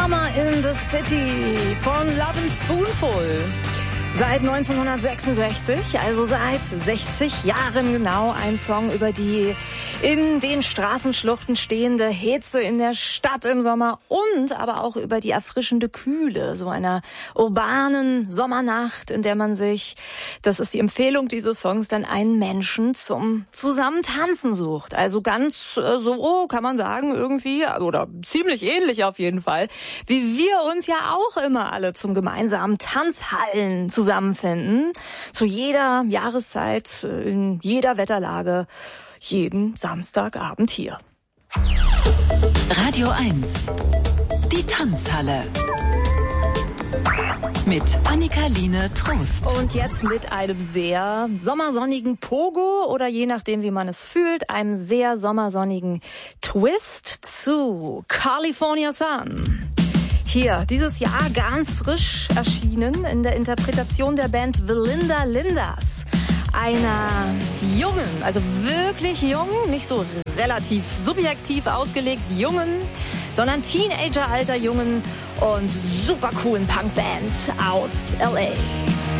Summer in the City von Lovin' Spoonful. Seit 1966, also seit 60 Jahren genau, ein Song über die in den Straßenschluchten stehende Hitze in der Stadt im Sommer und aber auch über die erfrischende Kühle so einer urbanen Sommernacht, in der man sich, das ist die Empfehlung dieses Songs, dann einen Menschen zum Zusammentanzen sucht. Also ganz so kann man sagen irgendwie, oder ziemlich ähnlich auf jeden Fall, wie wir uns ja auch immer alle zum gemeinsamen Tanzhallen zusammenfinden, zu jeder Jahreszeit, in jeder Wetterlage, jeden Samstagabend hier. Radio 1, die Tanzhalle. Mit Annika-Line Trost. Und jetzt mit einem sehr sommersonnigen Pogo oder je nachdem, wie man es fühlt, einem sehr sommersonnigen Twist zu California Sun. Hier, dieses Jahr ganz frisch erschienen in der Interpretation der Band The Linda Lindas. Einer jungen, also wirklich jungen, nicht so relativ subjektiv ausgelegt jungen, sondern Teenager-alter jungen und super coolen Punkband aus L.A.